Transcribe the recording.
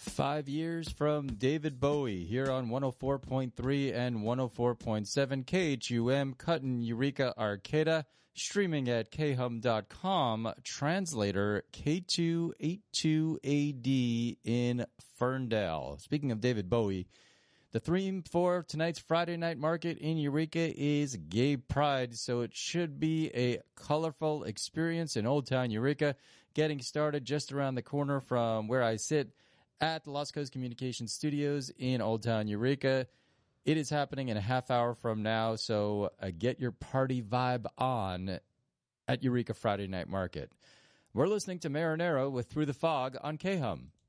5 years from David Bowie here on 104.3 and 104.7 KHUM, Cuttin, Eureka, Arcata, streaming at khum.com, translator K282AD in Ferndale. Speaking of David Bowie, the theme for tonight's Friday night market in Eureka is Gay Pride, so it should be a colorful experience in Old Town Eureka, getting started just around the corner from where I sit at the Lost Coast Communications Studios in Old Town Eureka. It is happening in a half hour from now, so get your party vibe on at Eureka Friday Night Market. We're listening to Marinero with Through the Fog on KHUM.